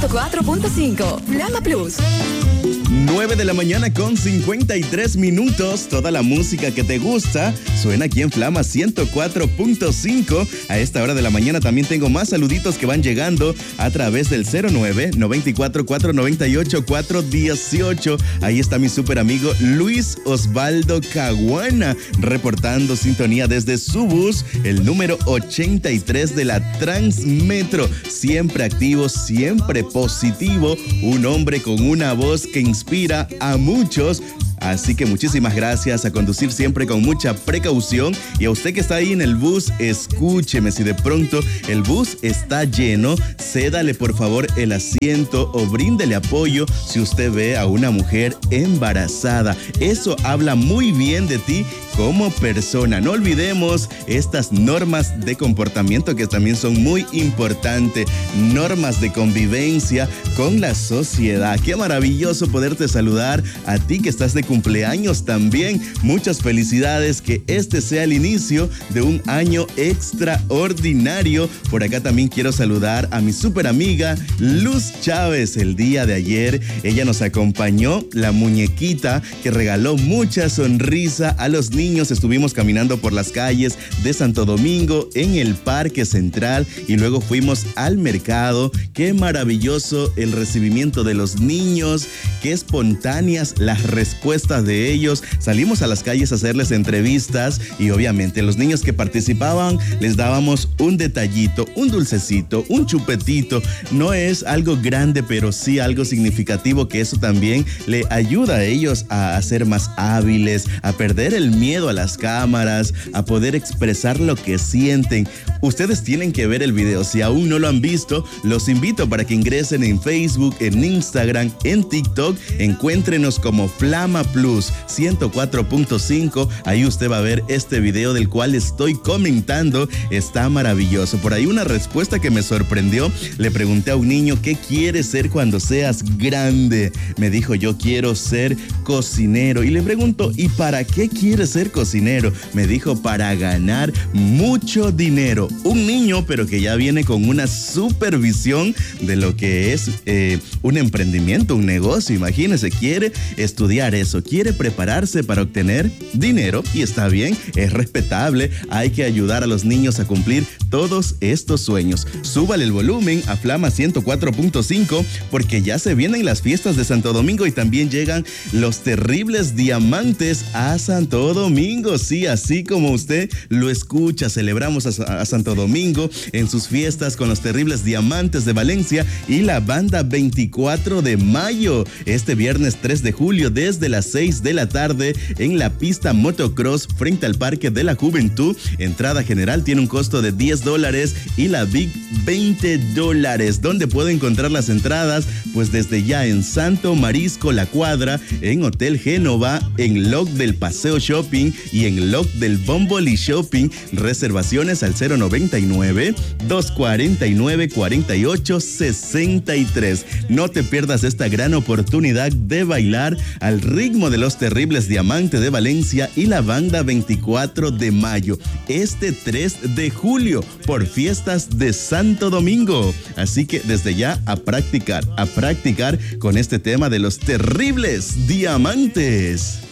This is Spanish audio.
104.5. Flama Plus. 9 de la mañana con 53 minutos. Toda la música que te gusta suena aquí en Flama 104.5. A esta hora de la mañana también tengo más saluditos que van llegando a través del 09-94-498-418. Ahí está mi súper amigo Luis Osvaldo Caguana, reportando sintonía desde su bus, el número 83 de la Transmetro. Siempre activo, siempre positivo. Un hombre con una voz que inspira a muchos. Así que muchísimas gracias, a conducir siempre con mucha precaución. Y a usted que está ahí en el bus, escúcheme, si de pronto el bus está lleno, cédale por favor el asiento o bríndele apoyo si usted ve a una mujer embarazada. Eso habla muy bien de ti como persona. No olvidemos estas normas de comportamiento que también son muy importantes, normas de convivencia con la sociedad. Qué maravilloso poderte saludar a ti que estás de cumpleaños también. Muchas felicidades, que este sea el inicio de un año extraordinario. Por acá también quiero saludar a mi súper amiga Luz Chávez. El día de ayer ella nos acompañó, la muñequita que regaló mucha sonrisa a los niños. Estuvimos caminando por las calles de Santo Domingo en el Parque Central y luego fuimos al mercado. Qué maravilloso el recibimiento de los niños, qué espontáneas las respuestas de ellos. Salimos a las calles a hacerles entrevistas y obviamente los niños que participaban les dábamos un detallito, un dulcecito, un chupetito. No es algo grande, pero sí algo significativo, que eso también le ayuda a ellos a ser más hábiles, a perder el miedo a las cámaras, a poder expresar lo que sienten. Ustedes tienen que ver el video. Si aún no lo han visto, los invito para que ingresen en Facebook, en Instagram, en TikTok. Encuéntrenos como Flama Plus 104.5. Ahí usted va a ver este video del cual estoy comentando. Está maravilloso. Por ahí una respuesta que me sorprendió. Le pregunté a un niño: ¿qué quieres ser cuando seas grande? Me dijo: yo quiero ser cocinero. Y le pregunto: ¿y para qué quieres ser cocinero? Me dijo: para ganar mucho dinero. Un niño, pero que ya viene con una supervisión de lo que es un emprendimiento, un negocio. Imagínese, quiere estudiar eso, quiere prepararse para obtener dinero, y está bien, es respetable. Hay que ayudar a los niños a cumplir todos estos sueños. Súbale el volumen a Flama 104.5 porque ya se vienen las fiestas de Santo Domingo y también llegan los terribles diamantes a Santo Domingo. Sí, así como usted lo escucha, celebramos a Santo Domingo en sus fiestas con los terribles diamantes de Valencia y la banda 24 de mayo. Este viernes 3 de julio desde las 6 de la tarde en la pista motocross frente al Parque de la Juventud. Entrada general tiene un costo de $10 y la Big $20. ¿Dónde puedo encontrar las entradas? Pues desde ya en Santo Marisco La Cuadra, en Hotel Génova, en Log del Paseo Shopping y en Log del Bomboli Shopping. Reservaciones al 099-249-4863. No te pierdas esta gran oportunidad de bailar al ritmo de los terribles diamantes de Valencia y la banda 24 de mayo. Este 3 de julio por fiestas de Santo Domingo. Así que desde ya a practicar con este tema de los terribles diamantes.